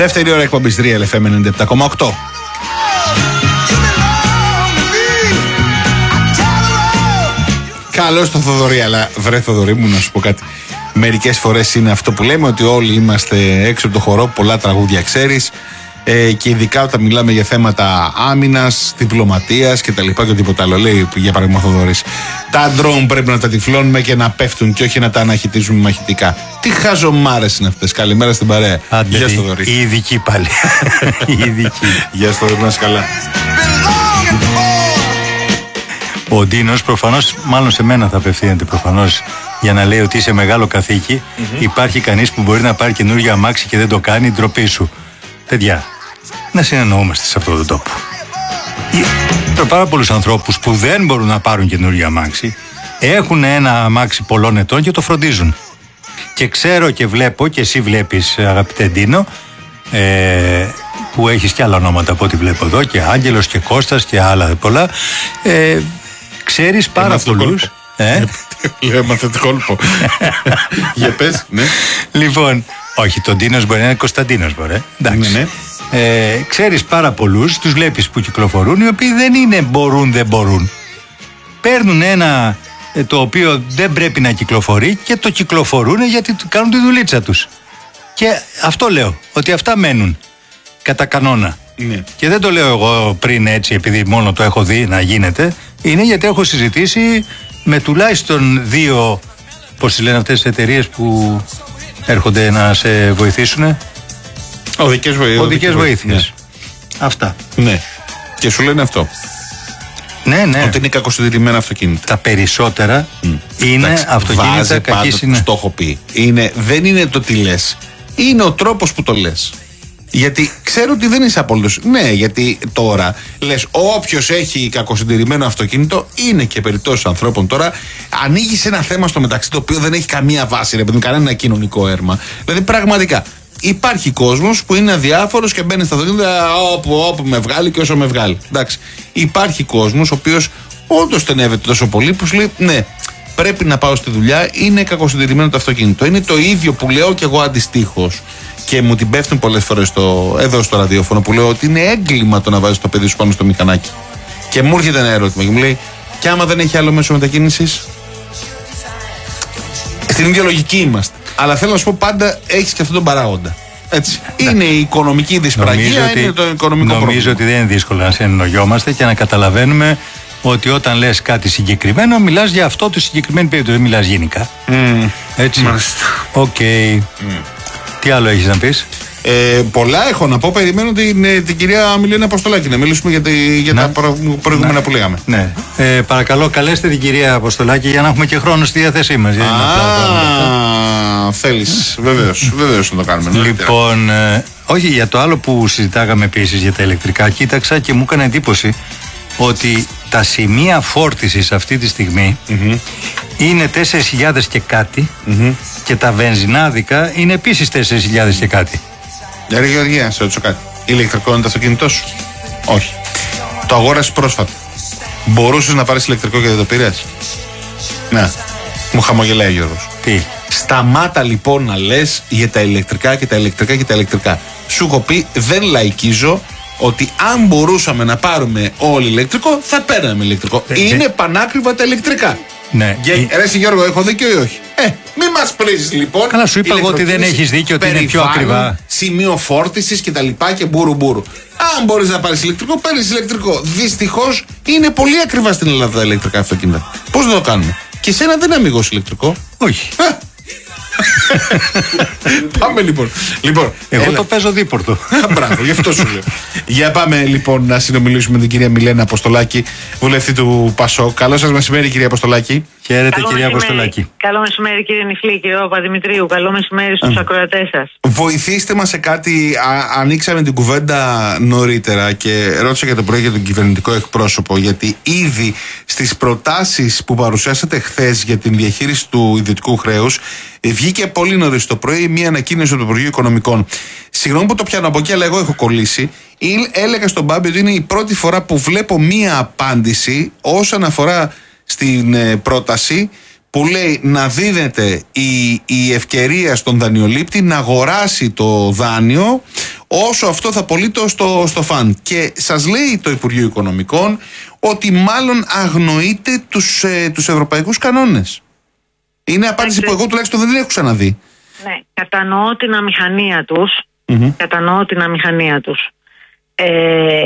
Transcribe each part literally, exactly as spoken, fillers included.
Δεύτερη ώρα εκπομπής Real εφ εμ ενενήντα επτά κόμμα οκτώ. Καλώς το Θοδωρή, αλλά βρε Θοδωρή μου να σου πω κάτι. Μερικές φορές είναι αυτό που λέμε, ότι όλοι είμαστε έξω από το χορό, πολλά τραγούδια ξέρεις, ε, και ειδικά όταν μιλάμε για θέματα άμυνας, διπλωματίας και τα λοιπά και τίποτα άλλο. Λέει για παράδειγμα ο Θοδωρής, τα ντρόουν πρέπει να τα τυφλώνουμε και να πέφτουν και όχι να τα αναχυτίζουμε μαχητικά. Τι χαζομάρες είναι αυτές. Καλημέρα στην παρέα. Άντε, γεια σου Θοδωρή. Η ειδική πάλι. Η ειδική. Γεια σου Θοδωρή, να είσαι καλά. Ο Ντίνος προφανώς, μάλλον σε μένα θα απευθύνεται προφανώς, για να λέει ότι είσαι μεγάλο καθήκη. Mm-hmm. Υπάρχει κανείς που μπορεί να πάρει καινούργια αμάξι και δεν το κάνει, ντροπή σου. Παιδιά, να συνεννοούμαστε σε αυτόν τον τόπο. Υπάρχουν πάρα πολλούς ανθρώπους που δεν μπορούν να πάρουν καινούργια αμάξι, έχουν ένα αμάξι πολλών ετών και το φροντίζουν. Και ξέρω και βλέπω, και εσύ βλέπεις αγαπητέ Ντίνο, ε, που έχεις και άλλα ονόματα από ό,τι βλέπω εδώ, και Άγγελος και Κώστας και άλλα πολλά, ε, ξέρεις πάρα πολλούς. Ε? Λέω έμαθε το κόλπο. Για πες, ναι. Λοιπόν, όχι, τον Ντίνος μπορεί να είναι Κωνσταντίνος, μπορεί. Εντάξει. Ναι, ναι. Ε, ξέρεις πάρα πολλούς, τους βλέπεις που κυκλοφορούν, οι οποίοι δεν είναι μπορούν, δεν μπορούν. Παίρνουν ένα ε, το οποίο δεν πρέπει να κυκλοφορεί και το κυκλοφορούν γιατί κάνουν τη δουλίτσα τους. Και αυτό λέω, ότι αυτά μένουν κατά κανόνα. Ναι. Και δεν το λέω εγώ πριν έτσι επειδή μόνο το έχω δει να γίνεται. Είναι γιατί έχω συζητήσει με τουλάχιστον δύο, πώς λένε αυτές τις εταιρείες που έρχονται να σε βοηθήσουν. Οδικές βοήθειες. Οδικές βοήθειες. Ναι. Αυτά. Ναι. Και σου λένε αυτό. Ναι, ναι. Ότι είναι κακοσυντηρημένα αυτοκίνητα. Τα περισσότερα mm. είναι Εντάξει, αυτοκίνητα κακής είναι. Το έχω πει. Είναι, δεν είναι το τι λες. Είναι ο τρόπος που το λες. Γιατί ξέρω ότι δεν είσαι απόλυτος. Ναι, γιατί τώρα λες όποιος έχει κακοσυντηρημένο αυτοκίνητο, είναι και περιπτώσεις ανθρώπων τώρα. Ανοίγεις ένα θέμα στο μεταξύ το οποίο δεν έχει καμία βάση, ρε παιδί, κανένα κοινωνικό έρμα. Δηλαδή πραγματικά υπάρχει κόσμος που είναι αδιάφορος και μπαίνει στα αυτοκίνητα όπου, όπου με βγάλει και όσο με βγάλει. Εντάξει. Υπάρχει κόσμος ο οποίος όντως στενεύεται τόσο πολύ που σου λέει ναι, πρέπει να πάω στη δουλειά, είναι κακοσυντηρημένο το αυτοκίνητο. Είναι το ίδιο που λέω κι εγώ αντιστοίχως. Και μου την πέφτουν πολλές φορές στο, εδώ στο ραδιόφωνο που λέω ότι είναι έγκλημα το να βάζεις το παιδί σου πάνω στο μηχανάκι. Και μου έρχεται ένα ερώτημα και μου λέει, και άμα δεν έχει άλλο μέσο μετακίνησης. Στην ίδια λογική είμαστε. Αλλά θέλω να σου πω, πάντα έχεις και αυτόν τον παράγοντα. Έτσι. Είναι η οικονομική δυσπραγία, είναι το οικονομικό νομίζω πρόβλημα. Νομίζω ότι δεν είναι δύσκολο να συνεννοιόμαστε και να καταλαβαίνουμε ότι όταν λες κάτι συγκεκριμένο, μιλάς για αυτό το συγκεκριμένο περίπτωση, δεν μιλάς γενικά. Mm. Έτσι. Οκ. Okay. Mm. Τι άλλο έχεις να πεις? Ε, πολλά έχω να πω. Περιμένω την, την κυρία Μιλένα Αποστολάκη να μιλήσουμε για, τη, για τα προ, προηγούμενα να. που λέγαμε. Ναι. Ε, παρακαλώ, καλέστε την κυρία Αποστολάκη για να έχουμε και χρόνο στη διάθεσή μας. Α, θέλεις. Βεβαίως, βεβαίως να το κάνουμε. Λοιπόν, ε, όχι, για το άλλο που συζητάγαμε επίσης για τα ηλεκτρικά, κοίταξα και μου έκανε εντύπωση ότι τα σημεία φόρτισης αυτή τη στιγμή mm-hmm. είναι τέσσερις χιλιάδες και κάτι mm-hmm. και τα βενζινάδικα είναι επίσης τέσσερις χιλιάδες και κάτι. Ρε Γεωργία, να σε ρωτήσω κάτι. Ηλεκτρικό είναι το αυτοκίνητό σου? Όχι. Το αγόρασες πρόσφατα. Μπορούσες να πάρεις ηλεκτρικό και δεν το πήρες? Ναι. Μου χαμογελάει ο Γιώργος. Τι? Σταμάτα λοιπόν να λες για τα ηλεκτρικά και τα ηλεκτρικά και τα ηλεκτρικά. Σου έχω πει, δεν λαϊκίζω, ότι αν μπορούσαμε να πάρουμε όλοι ηλεκτρικό, θα παίρναμε ηλεκτρικό. Ε, είναι ε. πανάκριβα τα ηλεκτρικά. Ναι. Για... Ε. Ρε Γιώργο, έχω δίκιο ή όχι? Ε, μη μας πρίζεις λοιπόν. Καλά, σου είπα εγώ ότι δεν έχεις δίκιο, ότι είναι πιο ακριβά. Σημείο φόρτισης και τα λοιπά και μπούρου μπούρου. Αν μπορείς να πάρεις ηλεκτρικό, παίρνεις ηλεκτρικό. Δυστυχώς είναι πολύ ακριβά στην Ελλάδα τα ηλεκτρικά αυτοκίνητα. Πώς να το κάνουμε? Και εσένα δεν είναι αμίγος ηλεκτρικό? Όχι. Πάμε λοιπόν. λοιπόν Εγώ έλα. Το παίζω δίπορτο. Μπράβο, γι' αυτό σου λέω. Για πάμε λοιπόν να συνομιλήσουμε με την κυρία Μιλένα Αποστολάκη, βουλευτή του ΠΑΣΟΚ. Καλό σας μεσημέρι, κυρία Αποστολάκη. Χαίρετε, Καλό κυρία μεσημέρι. Αποστολάκη. Καλό μεσημέρι, κύριε Νιφλή, κύριε Παπαδημητρίου. Καλό μεσημέρι στους ακροατές σας. Βοηθήστε μας σε κάτι. Α, ανοίξαμε την κουβέντα νωρίτερα και ρώτησα για το πρωί για τον κυβερνητικό εκπρόσωπο, γιατί ήδη στις προτάσεις που παρουσιάσατε χθες για την διαχείριση του ιδιωτικού χρέους βγήκε πολύ νωρίς το πρωί μια ανακοίνωση από το Υπουργείο Οικονομικών. Συγγνώμη που το πιάνω από εκεί, αλλά εγώ έχω κολλήσει. Έλεγα στον Μπάμπη ότι είναι η πρώτη φορά που βλέπω μια απάντηση όσον αφορά στην ε, πρόταση που λέει να δίνεται η, η ευκαιρία στον δανειολήπτη να αγοράσει το δάνειο όσο αυτό θα πωλεί το στο, στο φαν. Και σας λέει το Υπουργείο Οικονομικών ότι μάλλον αγνοείται τους, ε, τους ευρωπαϊκούς κανόνες. Είναι απάντηση που εγώ τουλάχιστον δεν την έχω ξαναδεί. Ναι, κατανοώ την αμηχανία τους. Mm-hmm. Κατανοώ την αμηχανία τους. Ε,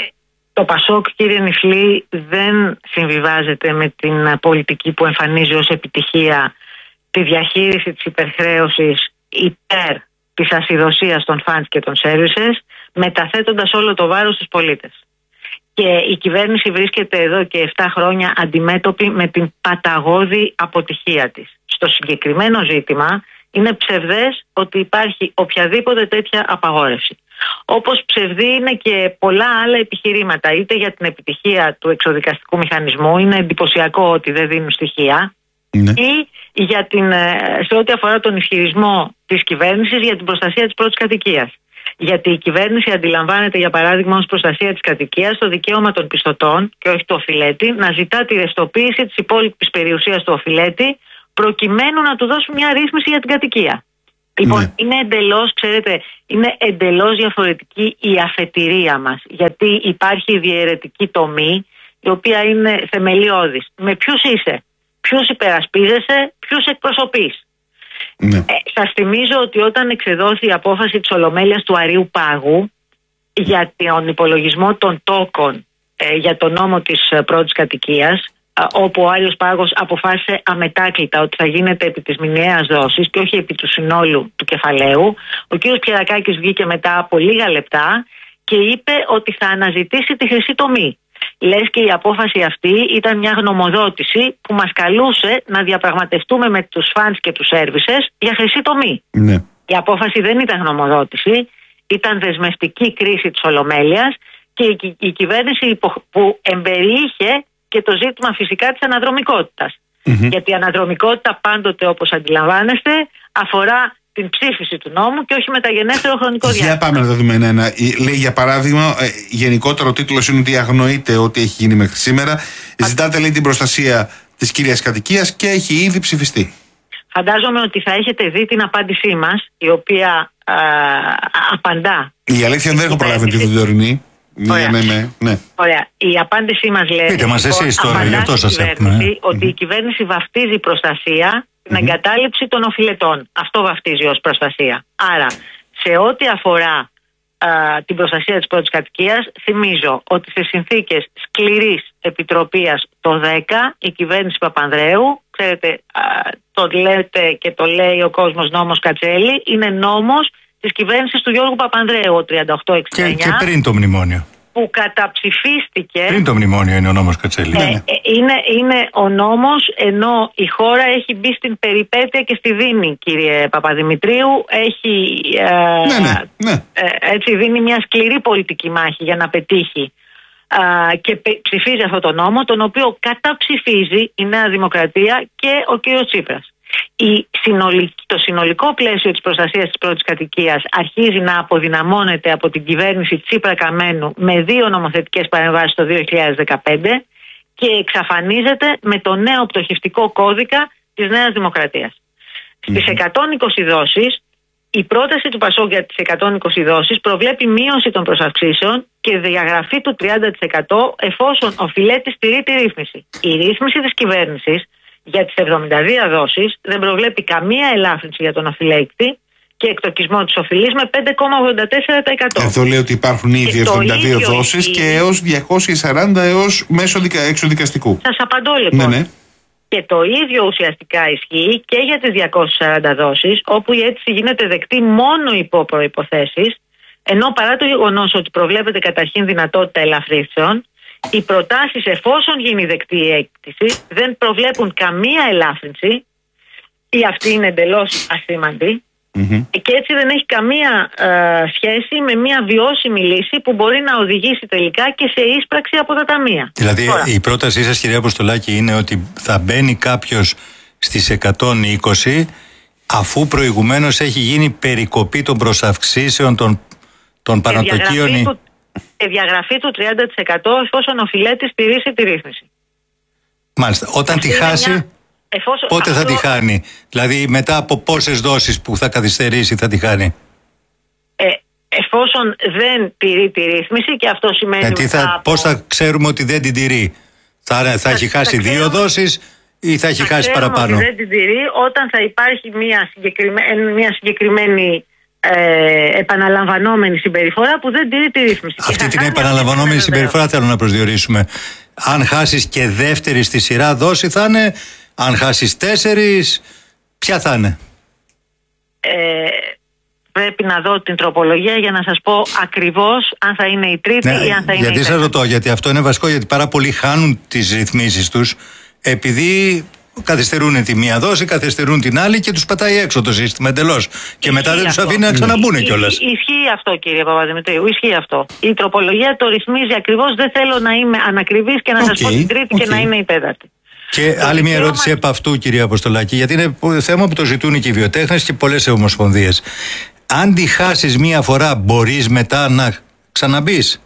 το Πασόκ, κύριε Νιφλή, δεν συμβιβάζεται με την πολιτική που εμφανίζει ως επιτυχία τη διαχείριση της υπερχρέωσης υπέρ της ασυδοσίας των funds και των services, μεταθέτοντας όλο το βάρος στους πολίτες. Και η κυβέρνηση βρίσκεται εδώ και επτά χρόνια αντιμέτωπη με την παταγώδη αποτυχία της. Στο συγκεκριμένο ζήτημα είναι ψευδές ότι υπάρχει οποιαδήποτε τέτοια απαγόρευση. Όπως ψευδή είναι και πολλά άλλα επιχειρήματα, είτε για την επιτυχία του εξοδικαστικού μηχανισμού, είναι εντυπωσιακό ότι δεν δίνουν στοιχεία, ναι. ή για την, σε ό,τι αφορά τον ισχυρισμό της κυβέρνησης για την προστασία της πρώτης κατοικίας. Γιατί η κυβέρνηση αντιλαμβάνεται, για παράδειγμα, ως προστασία της κατοικίας το δικαίωμα των πιστωτών και όχι του οφειλέτη να ζητά τη ρευστοποίηση της υπόλοιπης περιουσίας του οφειλέτη, προκειμένου να του δώσουν μια ρύθμιση για την κατοικία. Λοιπόν, ναι. είναι εντελώς, ξέρετε, είναι εντελώς διαφορετική η αφετηρία μας. Γιατί υπάρχει η διαιρετική τομή, η οποία είναι θεμελιώδης. Με ποιους είσαι, ποιους υπερασπίζεσαι, ποιους εκπροσωπείς. Ναι. Ε, σας θυμίζω ότι όταν εξεδόθη η απόφαση της Ολομέλειας του Αρείου Πάγου για τον υπολογισμό των τόκων ε, για τον νόμο της πρώτης κατοικίας, όπου ο Άριος Πάγος αποφάσισε αμετάκλητα ότι θα γίνεται επί της μηνιαίας δόσης και όχι επί του συνόλου του κεφαλαίου, ο κ. Πιερακάκης βγήκε μετά από λίγα λεπτά και είπε ότι θα αναζητήσει τη χρυσή τομή. Λες και η απόφαση αυτή ήταν μια γνωμοδότηση που μας καλούσε να διαπραγματευτούμε με τους φανς και τους σέρβισες για χρυσή τομή. Ναι. Η απόφαση δεν ήταν γνωμοδότηση, ήταν δεσμευτική κρίση της Ολομέλειας και η, η κυβέρνηση που εμπεριείχε και το ζήτημα φυσικά της αναδρομικότητας. Mm-hmm. Γιατί η αναδρομικότητα πάντοτε, όπως αντιλαμβάνεστε, αφορά την ψήφιση του νόμου και όχι μεταγενέστερο χρονικό διάστημα. Για πάμε να το δούμε ένα-ένα. Λέει, για παράδειγμα, ε, γενικότερο τίτλος είναι ότι αγνοείται ό,τι έχει γίνει μέχρι σήμερα. Α... Ζητάτε, λέει, την προστασία της κύριας κατοικίας και έχει ήδη ψηφιστεί. Φαντάζομαι ότι θα έχετε δει την απάντησή μας, η οποία α, απαντά. Η αλήθεια δεν έχω προλάβει τη διδωρινή. Ναι, ναι, ναι, ναι. Ωραία. Η απάντησή μας λέει. Πείτε μας εσείς τώρα, γι' αυτό σας έχουμε. Ότι η κυβέρνηση βαφτίζει προστασία την mm-hmm. εγκατάλειψη των οφειλετών. Αυτό βαφτίζει ως προστασία. Άρα, σε ό,τι αφορά α, την προστασία της πρώτης κατοικίας, θυμίζω ότι σε συνθήκες σκληρής επιτροπίας το δέκα, η κυβέρνηση Παπανδρέου, ξέρετε, α, το λέτε και το λέει ο κόσμος νόμος Κατσέλη, είναι νόμος της κυβέρνησης του Γιώργου Παπανδρέου, ο τριάντα οκτώ εξήντα εννιά. Και, και πριν το μνημόνιο. Που καταψηφίστηκε. Πριν το μνημόνιο είναι ο νόμος Κατσέλη. Ε, ε, είναι, είναι ο νόμος, ενώ η χώρα έχει μπει στην περιπέτεια και στη δίνη, κύριε Παπαδημητρίου. Έχει ε, ναι, ναι, ναι. Ε, έτσι δίνει μια σκληρή πολιτική μάχη για να πετύχει ε, και πε, ψηφίζει αυτό το νόμο, τον οποίο καταψηφίζει η Νέα Δημοκρατία και ο κύριος Τσίπρας. Η συνολική, το συνολικό πλαίσιο της προστασίας της πρώτης κατοικίας αρχίζει να αποδυναμώνεται από την κυβέρνηση Τσίπρα Καμένου με δύο νομοθετικές παρεμβάσεις το δύο χιλιάδες δεκαπέντε και εξαφανίζεται με το νέο πτωχευτικό κώδικα της Νέας Δημοκρατίας. Mm-hmm. Στις εκατόν είκοσι δόσεις, η πρόταση του Πασόκ για τις εκατόν είκοσι δόσεις προβλέπει μείωση των προσαυξήσεων και διαγραφή του τριάντα τοις εκατό εφόσον οφειλέτη στηρεί τη ρύθμιση. Η ρύθμιση της κυβέρνησης για τις εβδομήντα δύο δόσεις δεν προβλέπει καμία ελάφρυνση για τον οφειλέκτη και εκτοκισμό της οφειλής με πέντε κόμμα ογδόντα τέσσερα τοις εκατό. Εδώ λέει ότι υπάρχουν ήδη εβδομήντα δύο δόσεις η... και έως διακόσιες σαράντα έως μέσω δικα... εξωδικαστικού. Σας απαντώ λοιπόν. Ναι, ναι. Και το ίδιο ουσιαστικά ισχύει και για τις διακόσιες σαράντα δόσεις, όπου η αίτηση γίνεται δεκτή μόνο υπό προϋποθέσεις, ενώ παρά το γεγονός ότι προβλέπεται καταρχήν δυνατότητα ελαφρύνσεων, οι προτάσεις, εφόσον γίνει δεκτή η αίτηση, δεν προβλέπουν καμία ελάφρυνση ή αυτή είναι εντελώς ασήμαντη mm-hmm. και έτσι δεν έχει καμία ε, σχέση με μια βιώσιμη λύση που μπορεί να οδηγήσει τελικά και σε ίσπραξη από τα ταμεία. Δηλαδή Τώρα. η πρότασή σας, κυρία Αποστολάκη, είναι ότι θα μπαίνει κάποιος στις εκατόν είκοσι αφού προηγουμένως έχει γίνει περικοπή των προσαυξήσεων των, των πανατοκίων. Και διαγραφή του τριάντα τοις εκατό εφόσον οφειλέτη στηρίσει τη ρύθμιση. Μάλιστα. Όταν αυτή τη χάσει, μια... εφόσον... πότε αυτό... θα τη χάνει? Δηλαδή μετά από πόσες δόσεις που θα καθυστερήσει θα τη χάνει? Ε, εφό... εφόσον δεν τηρεί τη ρύθμιση, και αυτό σημαίνει. Ε, θα, από... Πώς θα ξέρουμε ότι δεν την τηρεί? Θα, θα, θα έχει χάσει θα δύο ξέρουμε, δόσεις ή θα έχει θα χάσει παραπάνω? Ότι δεν την τηρεί όταν θα υπάρχει μια συγκεκριμένη, μια συγκεκριμένη ε, επαναλαμβανόμενη συμπεριφορά που δεν τηρεί τη ρύθμιση. Αυτή την επαναλαμβανόμενη συμπεριφορά θέλω να προσδιορίσουμε. Αν χάσεις και δεύτερη στη σειρά δόση θα είναι, αν χάσεις τέσσερις, ποια θα είναι? Ε, πρέπει να δω την τροπολογία για να σας πω ακριβώς αν θα είναι η τρίτη ναι, ή αν θα είναι γιατί η σας ρωτώ, γιατί αυτό είναι βασικό, γιατί πάρα πολλοί χάνουν τις ρυθμίσεις τους επειδή καθυστερούν τη μία δόση, καθυστερούν την άλλη και τους πατάει έξω το σύστημα εντελώς. Και μετά δεν τους αφήνει να ξαναμπούν κιόλας. Ισχύει αυτό, κύριε Παπαδημητρίου, ισχύει αυτό. Η τροπολογία το ρυθμίζει ακριβώς. Δεν θέλω να είμαι ανακριβής και να okay, σας πω την τρίτη okay. και να είναι η τέταρτη. Και το άλλη μια ερώτηση επ' αυτού, κυρία Αποστολάκη, γιατί είναι θέμα που το ζητούν και οι βιοτέχνες και πολλές ομοσπονδίες. Αν τη χάσεις μία φορά, μπορείς μετά να ξαναμπείς?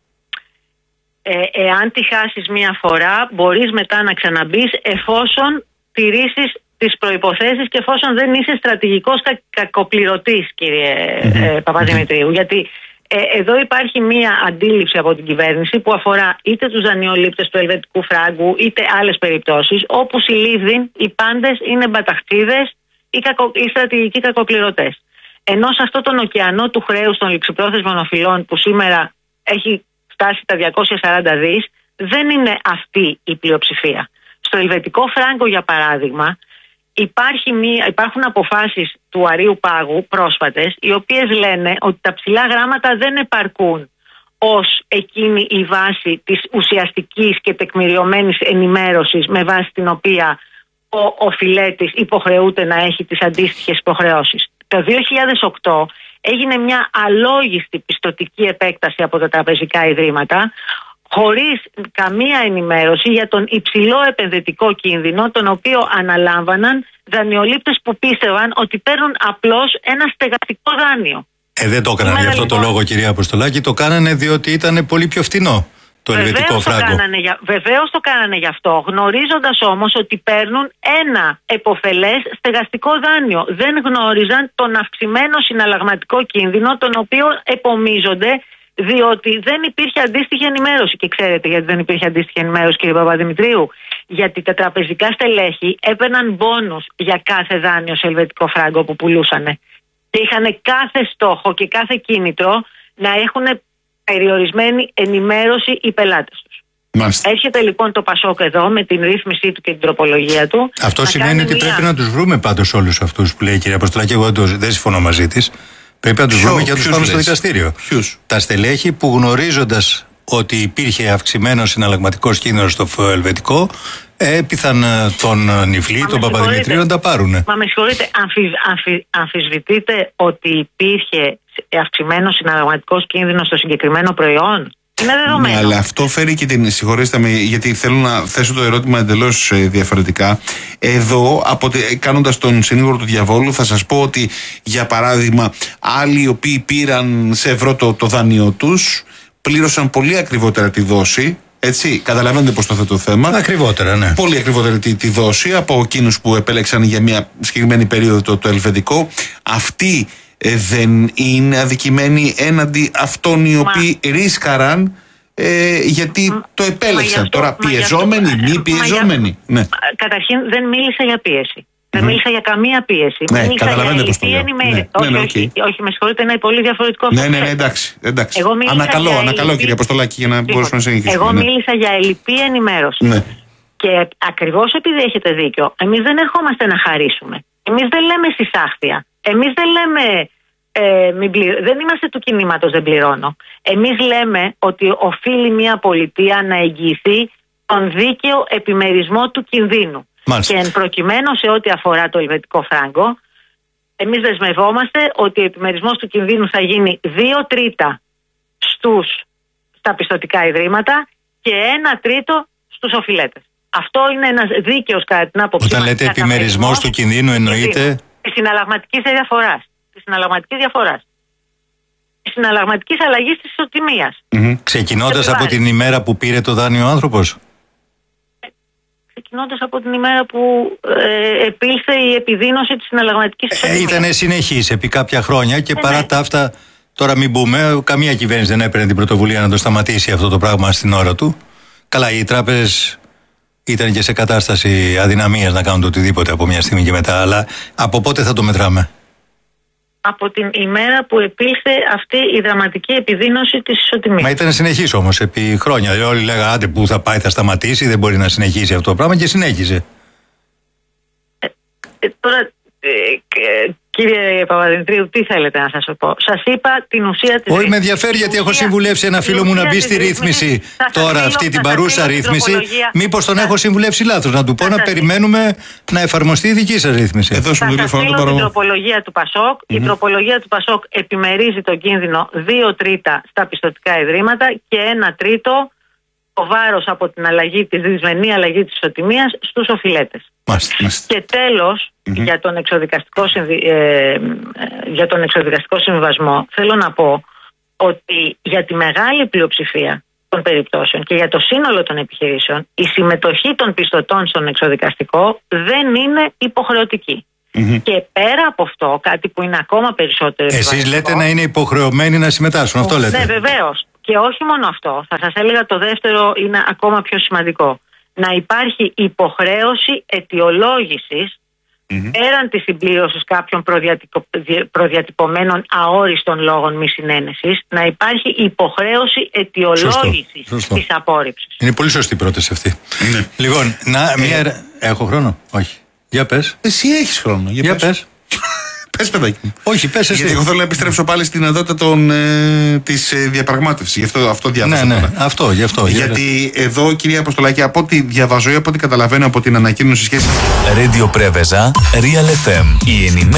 Ε, εάν τη χάσεις μία φορά, μπορείς μετά να ξαναμπείς εφόσον τηρήσεις τις προϋποθέσεις και εφόσον δεν είσαι στρατηγικός κα, κακοπληρωτής, κύριε mm-hmm. ε, Παπαδημητρίου. Mm-hmm. Γιατί ε, εδώ υπάρχει μία αντίληψη από την κυβέρνηση που αφορά είτε τους δανειολήπτες του ελβετικού φράγκου είτε άλλες περιπτώσεις, όπου συλλήβδην οι πάντες είναι μπαταχτίδες ή, κακο, ή στρατηγικοί κακοπληρωτές. Ενώ σε αυτόν τον ωκεανό του χρέους των ληξιπρόθεσμων οφειλών που σήμερα έχει φτάσει τα διακόσια σαράντα δις, δεν είναι αυτή η πλειοψηφία. Στο ελβετικό φράγκο, για παράδειγμα, υπάρχει μία, υπάρχουν αποφάσεις του Αρείου Πάγου πρόσφατες, οι οποίες λένε ότι τα ψηλά γράμματα δεν επαρκούν ως εκείνη η βάση της ουσιαστικής και τεκμηριωμένης ενημέρωσης με βάση την οποία ο οφειλέτης υποχρεούται να έχει τις αντίστοιχες υποχρεώσεις. Το δύο χιλιάδες οκτώ έγινε μια αλόγιστη πιστωτική επέκταση από τα τραπεζικά ιδρύματα, χωρίς καμία ενημέρωση για τον υψηλό επενδυτικό κίνδυνο, τον οποίο αναλάμβαναν δανειολήπτες που πίστευαν ότι παίρνουν απλώς ένα στεγαστικό δάνειο. Ε, δεν το έκαναν για αυτό λοιπόν το λόγο, κυρία Αποστολάκη, το κάνανε διότι ήταν πολύ πιο φθηνό το ελβετικό φράγκο. Βεβαίως το κάνανε γι' αυτό, γνωρίζοντας όμως ότι παίρνουν ένα επωφελές στεγαστικό δάνειο. Δεν γνώριζαν τον αυξημένο συναλλαγματικό κίνδυνο, τον οποίο επομίζονται, διότι δεν υπήρχε αντίστοιχη ενημέρωση. Και ξέρετε γιατί δεν υπήρχε αντίστοιχη ενημέρωση, κύριε Παπαδημητρίου? Γιατί τα τραπεζικά στελέχη έπαιρναν μπόνους για κάθε δάνειο σε ελβετικό φράγκο που πουλούσανε. Και είχαν κάθε στόχο και κάθε κίνητρο να έχουν περιορισμένη ενημέρωση οι πελάτες τους. Μάλιστα. Έρχεται λοιπόν το Πασόκ εδώ με την ρύθμισή του και την τροπολογία του. Αυτό σημαίνει ότι μια... πρέπει να τους βρούμε πάντως όλους αυτούς που λέει η κυρία Αποστολάκη. Εγώ δεν συμφωνώ μαζί της. Πρέπει να τους βρούμε και να τους πάμε στο δικαστήριο. Ποιους? Τα στελέχη που, γνωρίζοντας ότι υπήρχε αυξημένο συναλλαγματικός κίνδυνος στο ελβετικό, έπιθαν τον Νιφλή, τον Παπαδημητρίου να τα πάρουνε. Μα με συγχωρείτε, αμφι, αμφι, αμφισβητείτε ότι υπήρχε αυξημένο συναλλαγματικός κίνδυνος στο συγκεκριμένο προϊόν? Είναι δεδομένο. Ναι, αλλά αυτό φέρει και την. Συγχωρήστε με, γιατί θέλω να θέσω το ερώτημα εντελώς διαφορετικά. Εδώ, κάνοντας τον συνήγορο του διαβόλου, θα σας πω ότι, για παράδειγμα, άλλοι οι οποίοι πήραν σε ευρώ το, το δάνειο τους, πλήρωσαν πολύ ακριβότερα τη δόση. Έτσι, καταλαβαίνετε πώς το θέτω το θέμα. Ακριβότερα, ναι. Πολύ ακριβότερη τη, τη δόση από εκείνους που επέλεξαν για μια συγκεκριμένη περίοδο το, το ελβετικό. Αυτοί ε, δεν είναι αδικημένοι έναντι αυτών οι οποίοι μα... ρίσκαραν ε, γιατί μα... το επέλεξαν. Αυτό, τώρα πιεζόμενοι, μη πιεζόμενοι. Για... Ναι. Καταρχήν δεν μίλησα για πίεση. Δεν mm. μίλησα για καμία πίεση. Ναι, μίλησα καταλαβαίνετε πώς το λέω. Ενημέρη... Ναι, όχι, ναι, ναι, όχι, okay. όχι, με συγχωρείτε, είναι πολύ διαφορετικό αυτό. Ναι, ναι, ναι, εντάξει. εντάξει. Εγώ ανακαλώ, για ανακαλώ, ελλειπή... κυρία Αποστολάκη, για να λοιπόν, μπορέσουμε να συνεχίσουμε. Εγώ ναι. μίλησα για ελλειπή ενημέρωση. Ναι. Και ακριβώς επειδή έχετε δίκιο, εμείς δεν ερχόμαστε να χαρίσουμε. Εμείς δεν λέμε συσάχθεια. Εμείς δεν λέμε. Ε, μην πληρω... Δεν είμαστε του κινήματος δεν πληρώνω. Εμείς λέμε ότι οφείλει μια πολιτεία να εγγυηθεί τον δίκαιο επιμερισμό του κινδύνου. Μάλιστα. Και εν προκειμένου σε ό,τι αφορά το ελβετικό φράγκο, εμείς δεσμευόμαστε ότι ο επιμερισμός του κινδύνου θα γίνει δύο τρίτα στους, στα πιστωτικά ιδρύματα και ένα τρίτο στους οφειλέτες. Αυτό είναι ένας δίκαιος, κατά την άποψή μας. Όταν λέτε επιμερισμός του κινδύνου, εννοείται της συναλλαγματικής διαφοράς. Της συναλλαγματικής διαφοράς. Της συναλλαγματικής αλλαγής της ισοτιμίας. Mm-hmm. Ξεκινώντας από την ημέρα που πήρε το δάνειο ο άνθρωπος. Ξεκινώντας από την ημέρα που ε, επήλθε η επιδείνωση της συναλλαγματικής ισοτιμίας. Ε, ήτανε συνεχής επί κάποια χρόνια και ε, παρά ναι. τα αυτά Τώρα μην πούμε, καμία κυβέρνηση δεν έπαιρνε την πρωτοβουλία να το σταματήσει αυτό το πράγμα στην ώρα του. Καλά, οι τράπεζες ήταν και σε κατάσταση αδυναμίας να κάνουν το οτιδήποτε από μια στιγμή και μετά. Αλλά από πότε θα το μετράμε? Από την ημέρα που επήλθε αυτή η δραματική επιδείνωση της ισοτιμίας. Μα ήταν συνεχής όμως επί χρόνια. Όλοι λέγανε άντε που θα πάει, θα σταματήσει, δεν μπορεί να συνεχίσει αυτό το πράγμα και συνέχιζε. Ε, ε, τώρα, ε, ε, κύριε Παπαδημητρίου, τι θέλετε να σας πω? Σας είπα την ουσία της. Όχι, με ενδιαφέρει γιατί έχω συμβουλεύσει ένα φίλο μου να μπει στη ρύθμιση τώρα, αυτή την παρούσα ρύθμιση. Μήπως τον έχω συμβουλεύσει λάθος? Να του πω να περιμένουμε να εφαρμοστεί η δική σας ρύθμιση. Εδώ σου τηλέφωνο το παρόμοιο. Η τροπολογία του Πασόκ. Mm-hmm. Η τροπολογία του Πασόκ επιμερίζει τον κίνδυνο δύο τρίτα στα πιστωτικά ιδρύματα και ένα τρίτο το βάρος από την αλλαγή, τη δυσμενή αλλαγή της ισοτιμίας στους οφειλέτες. Και τέλος, mm-hmm. για, τον εξοδικαστικό συμβι... ε, για τον εξοδικαστικό συμβιβασμό θέλω να πω ότι για τη μεγάλη πλειοψηφία των περιπτώσεων και για το σύνολο των επιχειρήσεων η συμμετοχή των πιστωτών στον εξοδικαστικό δεν είναι υποχρεωτική. Mm-hmm. Και πέρα από αυτό, κάτι που είναι ακόμα περισσότερο. Εσείς λέτε να είναι υποχρεωμένοι να συμμετάσχουν, αυτό λέτε? Ναι, βεβαίως. Και όχι μόνο αυτό, θα σας έλεγα το δεύτερο είναι ακόμα πιο σημαντικό. Να υπάρχει υποχρέωση αιτιολόγησης mm-hmm. πέραν της συμπλήρωσης κάποιων προδιατυπω... προδιατυπωμένων αόριστων λόγων μη συνένεσης, να υπάρχει υποχρέωση αιτιολόγησης της απόρριψης. Είναι πολύ σωστή η πρόταση αυτή. Mm-hmm. Λοιπόν, να, μία... έχω χρόνο? Όχι. Για πες. Εσύ έχεις χρόνο. Για, Για πες. πες. Πες, παιδάκι μου. Όχι, πες εσύ. Γιατί εγώ θέλω να επιστρέψω πάλι στην δυνατότητα ε, της ε, διαπραγμάτευσης. Γι' αυτό, αυτό διάβασα. Ναι, ναι, αυτό, γι' αυτό. Γιατί για... εδώ, κυρία Αποστολάκη, από ό,τι διαβάζω ή από ό,τι καταλαβαίνω από την ανακοίνωση σχέση. Radio Preveza, Real εφ εμ. Η ενημέρωση.